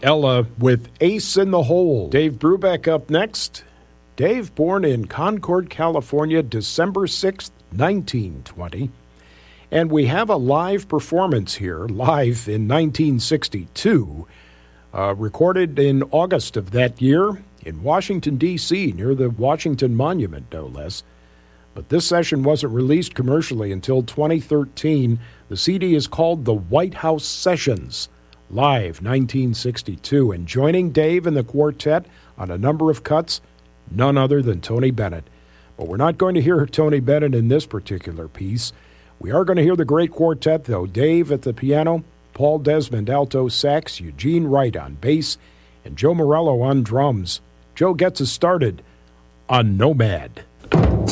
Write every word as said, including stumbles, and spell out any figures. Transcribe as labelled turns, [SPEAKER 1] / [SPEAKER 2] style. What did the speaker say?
[SPEAKER 1] Ella with Ace in the Hole. Dave Brubeck up next. Dave, born in Concord, California, December sixth, nineteen twenty. And we have a live performance here, live in nineteen sixty-two, uh, recorded in August of that year in Washington, D C, near the Washington Monument, no less. But this session wasn't released commercially until twenty thirteen. The C D is called The White House Sessions, live nineteen sixty-two. And joining Dave and the quartet on a number of cuts, none other than Tony Bennett. But we're not going to hear Tony Bennett in this particular piece. We are going to hear the great quartet, though. Dave at the piano, Paul Desmond alto sax, Eugene Wright on bass, and Joe Morello on drums. Joe gets us started on Nomad.